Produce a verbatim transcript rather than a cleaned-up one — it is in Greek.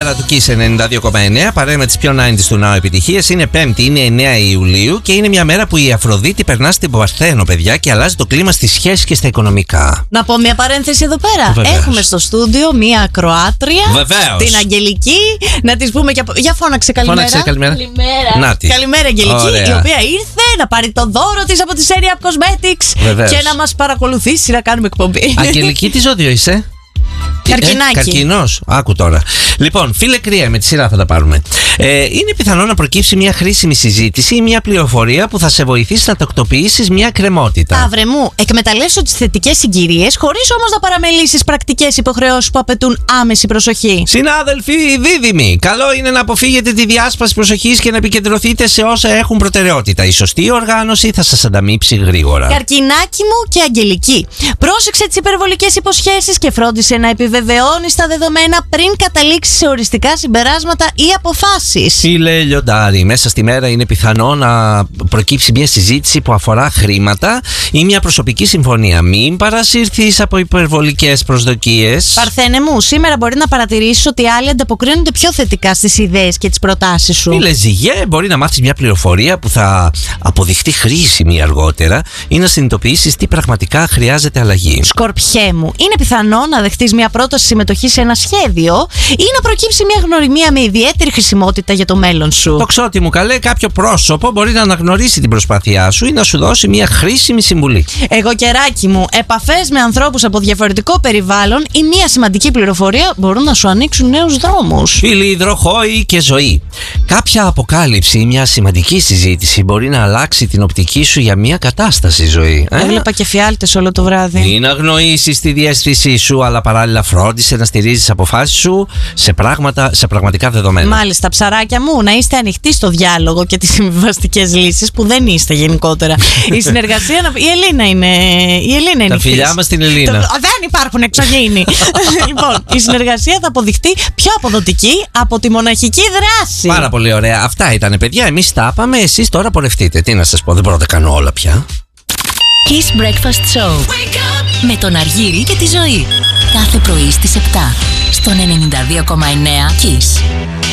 μέρα του Kiss ενενήντα δύο κόμμα εννέα. Παρέα με τις πιο ενενήντα του Now επιτυχίες. Είναι Πέμπτη, είναι εννέα Ιουλίου και είναι μια μέρα που η Αφροδίτη περνά στην Παρθένο, παιδιά, και αλλάζει το κλίμα στις σχέσεις και στα οικονομικά. Να πω μια παρένθεση εδώ πέρα. Βεβαίως. Έχουμε στο στούντιο μια ακροάτρια. Βεβαίως. Την Αγγελική. Να τη πούμε και από... Για φώναξε καλημέρα. Φώναξε καλημέρα. Καλημέρα. Να τη. Καλημέρα, Αγγελική. Ωραία. Η οποία ήρθε να πάρει το δώρο της από τη Serie Up Cosmetics. Βεβαίως. Και να μας παρακολουθήσει να κάνουμε εκπομπή. Αγγελική, τι ζώδιο είσαι? Καρκινάκι. Ε, καρκινός. Άκου τώρα. Λοιπόν, φίλε κρύα, με τη σειρά θα τα πάρουμε. Ε, είναι πιθανό να προκύψει μια χρήσιμη συζήτηση ή μια πληροφορία που θα σε βοηθήσει να τακτοποιήσεις μια κρεμότητα. Ταύρε μου, εκμεταλλεύσου τις θετικές συγκυρίες, χωρίς όμως να παραμελήσεις πρακτικές υποχρεώσεις που απαιτούν άμεση προσοχή. Συνάδελφοι δίδυμοι, καλό είναι να αποφύγετε τη διάσπαση προσοχής και να επικεντρωθείτε σε όσα έχουν προτεραιότητα. Η σωστή οργάνωση θα σας ανταμείψει γρήγορα. Καρκινάκι μου και Αγγελική. Πρόσεξε τις υπερβολικές υποσχέσεις και φρόντισε να επιβεβαιώνεις τα δεδομένα πριν καταλήξεις σε οριστικά συμπεράσματα ή αποφάσεις. Φίλε Λιοντάρη, μέσα στη μέρα είναι πιθανό να προκύψει μια συζήτηση που αφορά χρήματα ή μια προσωπική συμφωνία. Μην παρασύρθεις από υπερβολικές προσδοκίες. Παρθένε μου, σήμερα μπορεί να παρατηρήσεις ότι άλλοι ανταποκρίνονται πιο θετικά στις ιδέες και τις προτάσεις σου. Φίλε Ζυγέ, μπορεί να μάθεις μια πληροφορία που θα αποδειχτεί χρήσιμη αργότερα ή να συνειδητοποιήσεις τι πραγματικά χρειάζεται αλλαγή. Σκορπιέ μου, είναι πιθανό να δεχτείς μια πρόταση συμμετοχή σε ένα σχέδιο ή να προκύψει μια γνωριμία με ιδιαίτερη χρησιμότητα για το μέλλον σου. Το ξότι μου καλέ, κάποιο πρόσωπο μπορεί να αναγνωρίσει την προσπάθειά σου ή να σου δώσει μια χρήσιμη συμβουλή. Εγώ κεράκι μου, επαφές με ανθρώπους από διαφορετικό περιβάλλον ή μια σημαντική πληροφορία μπορούν να σου ανοίξουν νέους δρόμους. Φίλοι υδροχόοι και ζωή. Κάποια αποκάλυψη ή μια σημαντική συζήτηση μπορεί να αλλάξει την οπτική σου για μια κατάσταση ζωή. Ε? Έβλεπα και φιάλτες όλο το βράδυ. Μην αγνοήσεις τη διαίσθησή σου, αλλά παράλληλα φρόντισε να στηρίζεις τις αποφάσεις σου σε, πράγματα, σε πραγματικά δεδομένα. Μάλιστα, ψαράκια μου, να είστε ανοιχτοί στο διάλογο και τις συμβιβαστικές λύσεις που δεν είστε γενικότερα. Η συνεργασία. Η Ελίνα είναι. Η Ελίνα είναι. Τα φιλιά μας στην Ελίνα. Το... Δεν υπάρχουν εξωγήινοι. Λοιπόν, η συνεργασία θα αποδειχτεί πιο αποδοτική από τη μοναχική δράση. Πάρα πολύ ωραία. Αυτά ήταν, παιδιά. Εμείς τα είπαμε. Εσείς τώρα πορευτείτε. Τι να σας πω, δεν μπορώ να τα κάνω όλα πια. Kiss Breakfast Show με τον Αργύρη και τη Ζωή. Κάθε πρωί στις επτά στον ενενήντα δύο κόμμα εννέα Kiss.